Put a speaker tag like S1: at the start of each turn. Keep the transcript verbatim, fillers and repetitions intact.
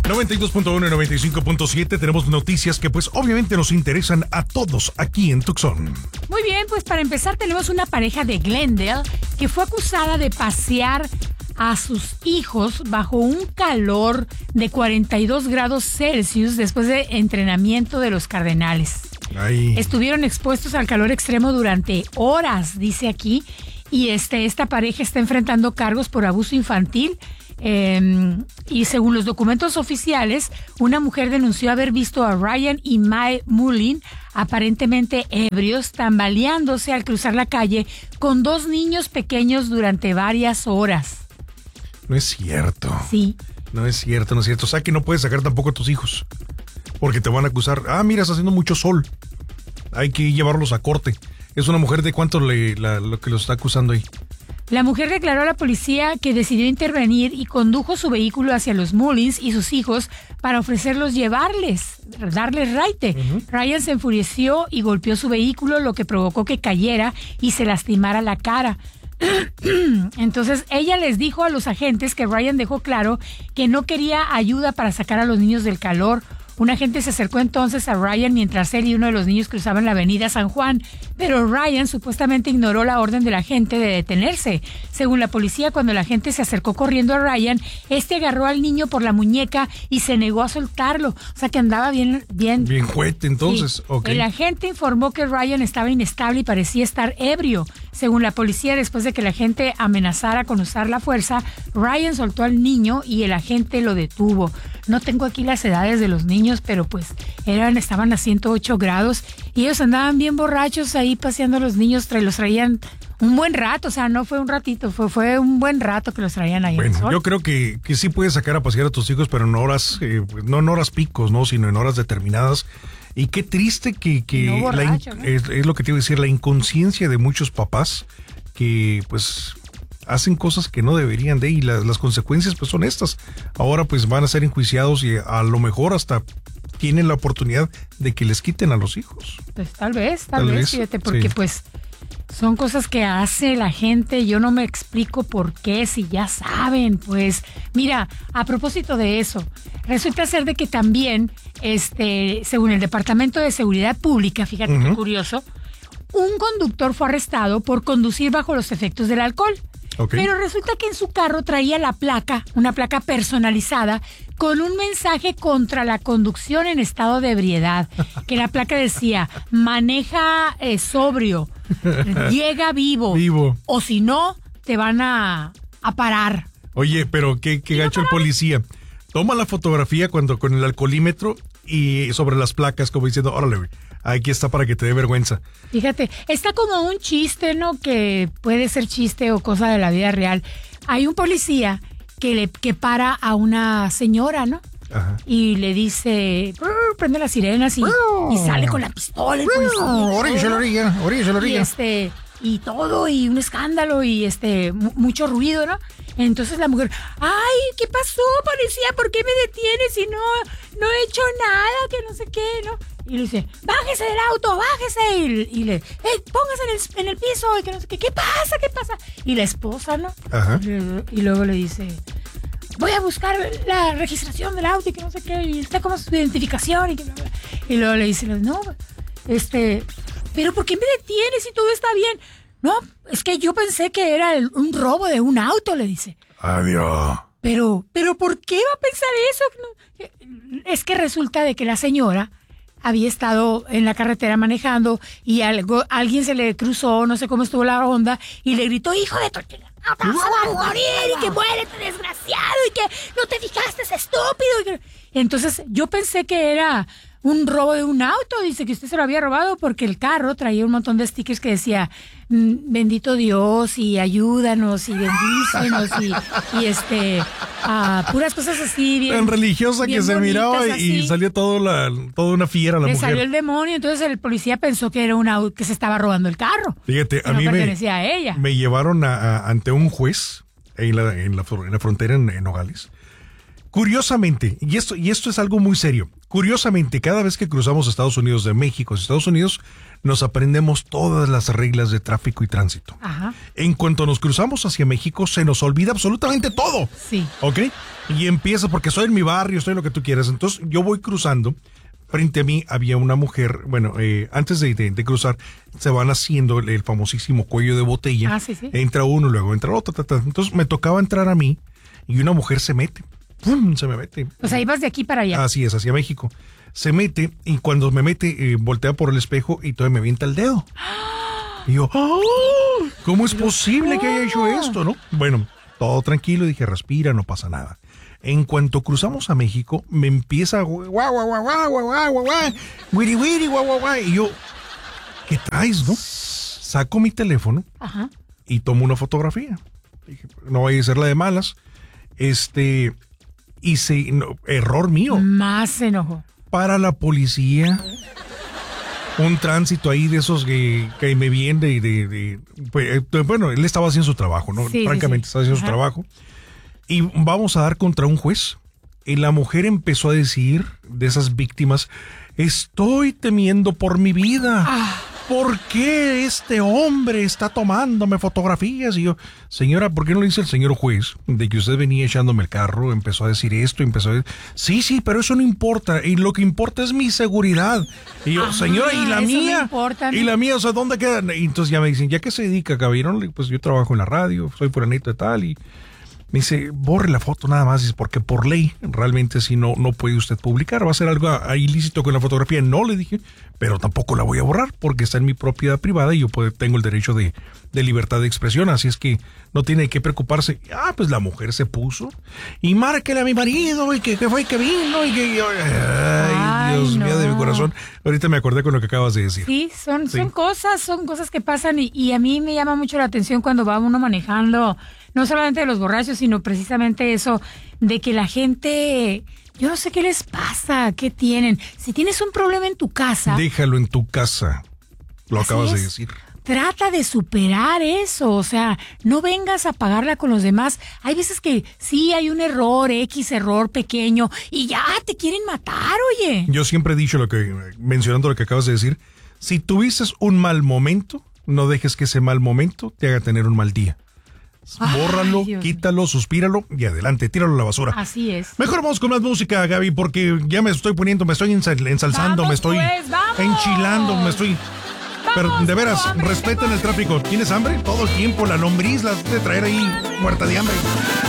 S1: noventa y dos punto uno y noventa y cinco punto siete. Tenemos noticias que pues obviamente nos interesan a todos aquí en Tucson.
S2: Muy bien, pues para empezar tenemos una pareja de Glendale que fue acusada de pasear a sus hijos bajo un calor de cuarenta y dos grados Celsius después de entrenamiento de los Cardenales.
S1: Ay.
S2: Estuvieron expuestos al calor extremo durante horas, dice aquí, y este, esta pareja está enfrentando cargos por abuso infantil. Eh, y según los documentos oficiales, una mujer denunció haber visto a Ryan y Mae Mullin aparentemente ebrios, tambaleándose al cruzar la calle con dos niños pequeños durante varias horas.
S1: No es cierto.
S2: Sí.
S1: No es cierto, no es cierto. O sea que no puedes sacar tampoco a tus hijos, porque te van a acusar. Ah, mira, está haciendo mucho sol. Hay que llevarlos a corte. Es una mujer de cuánto le, la, lo que lo está acusando ahí.
S2: La mujer declaró a la policía que decidió intervenir y condujo su vehículo hacia los Mullins y sus hijos para ofrecerlos llevarles, darles raite. Uh-huh. Ryan se enfureció y golpeó su vehículo, lo que provocó que cayera y se lastimara la cara. Entonces ella les dijo a los agentes que Ryan dejó claro que no quería ayuda para sacar a los niños del calor. Un agente se acercó entonces a Ryan mientras él y uno de los niños cruzaban la avenida San Juan, pero Ryan supuestamente ignoró la orden del agente de detenerse. Según la policía, cuando el agente se acercó corriendo a Ryan, este agarró al niño por la muñeca y se negó a soltarlo. O sea que andaba bien... Bien,
S1: bien juguete entonces.
S2: Sí.
S1: Okay.
S2: El agente informó que Ryan estaba inestable y parecía estar ebrio. Según la policía, después de que el agente amenazara con usar la fuerza, Ryan soltó al niño y el agente lo detuvo. No tengo aquí las edades de los niños, pero pues eran, estaban a ciento ocho grados y ellos andaban bien borrachos ahí paseando a los niños, tra- los traían un buen rato, o sea, no fue un ratito, fue, fue un buen rato que los traían ahí.
S1: Bueno, yo creo que, que sí puedes sacar a pasear a tus hijos, pero en horas, eh, no en horas picos, ¿no? Sino en horas determinadas. Y qué triste que, que
S2: no borracho,
S1: la in-
S2: ¿no?
S1: es, es lo que te iba a decir, la inconsciencia de muchos papás que pues hacen cosas que no deberían de, y la, las consecuencias pues son estas. Ahora pues van a ser enjuiciados y a lo mejor hasta tienen la oportunidad de que les quiten a los hijos.
S2: Pues tal vez, tal,
S1: Tal
S2: vez,
S1: vez,
S2: fíjate, porque
S1: sí.
S2: pues son cosas que hace la gente, yo no me explico por qué, si ya saben, pues. Mira, a propósito de eso, resulta ser de que también, este, según el Departamento de Seguridad Pública, fíjate uh-huh. qué curioso, un conductor fue arrestado por conducir bajo los efectos del alcohol. Okay. Pero resulta que en su carro traía la placa, una placa personalizada, con un mensaje contra la conducción en estado de ebriedad. Que la placa decía, maneja eh, sobrio, llega vivo,
S1: vivo,
S2: o si no, te van a, a parar.
S1: Oye, pero qué, qué gacho el policía. Toma la fotografía cuando con el alcoholímetro y sobre las placas, como diciendo, órale, güey, aquí está para que te dé vergüenza.
S2: Fíjate, está como un chiste, ¿no? Que puede ser chiste o cosa de la vida real. Hay un policía que le que para a una señora, ¿no?
S1: Ajá.
S2: Y le dice, prende las sirenas y, y sale con la pistola.
S1: Orilla a la orilla, orilla a la orilla.
S2: Y este, y todo, y un escándalo, y este, m- mucho ruido, ¿no? Entonces la mujer, ay, ¿qué pasó, policía? ¿Por qué me detienes si no, no he hecho nada? Que no sé qué, ¿no? Y le dice, bájese del auto, bájese. Y, y le, hey, póngase en el, en el piso. Y que no sé qué, ¿qué pasa? ¿Qué pasa? Y la esposa, ¿no?
S1: Ajá.
S2: Y, y luego le dice, voy a buscar la registración del auto y que no sé qué. Y está como su identificación. Y, que bla, bla. Y luego le dice, no, este, pero ¿por qué me detienes si todo está bien? No, es que yo pensé que era el, un robo de un auto, le dice.
S1: Adiós.
S2: Pero, pero ¿por qué va a pensar eso? Es que resulta de que la señora había estado en la carretera manejando y algo, alguien se le cruzó, no sé cómo estuvo la onda, y le gritó, hijo de tu chica, no te vas a morir, y que muérete, desgraciado, y que no te fijaste, es estúpido. Y que... Entonces yo pensé que era un robo de un auto, dice que usted se lo había robado porque el carro traía un montón de stickers que decía, bendito Dios, y ayúdanos, y bendícenos, y, y este, uh, puras cosas así, bien.
S1: Tan religiosa
S2: bien
S1: que se miraba y,
S2: así.
S1: y salió todo la, toda una fiera la
S2: Le
S1: mujer.
S2: salió el demonio, entonces el policía pensó que era un auto, que se estaba robando el carro.
S1: Fíjate, a
S2: no
S1: mí
S2: pertenecía
S1: me,
S2: a ella.
S1: me llevaron a, a, ante un juez en la, en la, en la frontera en, en Nogales. Curiosamente, y esto, y esto es algo muy serio, curiosamente, cada vez que cruzamos Estados Unidos de México, Estados Unidos, nos aprendemos todas las reglas de tráfico y tránsito.
S2: Ajá.
S1: En cuanto nos cruzamos hacia México, se nos olvida absolutamente todo.
S2: Sí.
S1: ¿Ok? Y empieza, porque soy en mi barrio, estoy en lo que tú quieras. Entonces, yo voy cruzando. Frente a mí había una mujer, bueno, eh, antes de, de, de cruzar, se van haciendo el, el famosísimo cuello de botella.
S2: Ah, sí, sí.
S1: Entra uno, luego entra otro. Ta, ta. Entonces, me tocaba entrar a mí y una mujer se mete. ¡Pum! Se me mete.
S2: O sea, ibas de aquí para allá.
S1: Así es, hacia México. Se mete y cuando me mete, eh, voltea por el espejo y todavía me avienta el dedo. Y yo, ¡oh! ¿Cómo es posible que haya hecho esto, no? Bueno, todo tranquilo, dije, respira, no pasa nada. En cuanto cruzamos a México, me empieza guau, guau, guau, guau, guau, guau, guau, guau, wiri, wiri, guau, guau, guau. Y yo, ¿qué traes, no? Saco mi teléfono.
S2: Ajá.
S1: Y tomo una fotografía. Dije, no voy a hacerla de malas. Este, hice, no, error mío.
S2: Más se enojó.
S1: Para la policía, un tránsito ahí de esos que, que me viene de, de, de, de, bueno, él estaba haciendo su trabajo, ¿no?
S2: Sí,
S1: Francamente,
S2: sí, sí.
S1: estaba haciendo
S2: Ajá.
S1: su trabajo. Y vamos a dar contra un juez. Y la mujer empezó a decir de esas víctimas, estoy temiendo por mi vida.
S2: Ah.
S1: ¿Por qué este hombre está tomándome fotografías? Y yo, señora, ¿por qué no le dice el señor juez de que usted venía echándome el carro? Empezó a decir esto, empezó a decir, sí, sí, pero eso no importa. Y lo que importa es mi seguridad. Y yo,
S2: Ajá,
S1: señora, ¿y la
S2: eso no
S1: mía?
S2: importa, ¿no?
S1: ¿Y la mía? O sea, ¿dónde queda? Y entonces ya me dicen, ¿ya qué se dedica, caballero? Pues yo trabajo en la radio, soy fulanito de tal y... Me dice, borre la foto nada más, porque por ley, realmente si no, no puede usted publicar, va a ser algo ilícito con la fotografía. No, le dije, pero tampoco la voy a borrar, porque está en mi propiedad privada y yo puedo, tengo el derecho de, de libertad de expresión, así es que no tiene que preocuparse. Ah, pues la mujer se puso, y márquele a mi marido, y que, que fue que vino, y que... Ay,
S2: Ay,
S1: Dios
S2: no.
S1: mío de mi corazón. Ahorita me acordé con lo que acabas de decir.
S2: Sí, son,
S1: Sí.
S2: son cosas, son cosas que pasan y, y a mí me llama mucho la atención cuando va uno manejando, no solamente de los borrachos, sino precisamente eso, de que la gente, yo no sé qué les pasa, qué tienen. Si tienes un problema en tu casa,
S1: Déjalo en tu casa, lo
S2: Así
S1: acabas de
S2: es.
S1: decir.
S2: trata de superar eso, o sea, no vengas a pagarla con los demás. Hay veces que sí hay un error, X error pequeño, y ya te quieren matar, oye.
S1: Yo siempre he dicho lo que, mencionando lo que acabas de decir, si tuviste un mal momento, no dejes que ese mal momento te haga tener un mal día.
S2: Ay,
S1: Bórralo,
S2: Dios
S1: quítalo, suspíralo y adelante, tíralo a la basura.
S2: Así es.
S1: Mejor vamos con más música, Gaby, porque ya me estoy poniendo, me estoy ensal- ensalzando,
S2: Vamos,
S1: me estoy
S2: pues, vamos.
S1: enchilando, me estoy... Pero
S2: Vamos,
S1: de veras,
S2: tengo hambre,
S1: respeten
S2: tengo
S1: el tráfico. ¿Tienes hambre? Todo el tiempo, la lombriz la has de traer ahí muerta de hambre.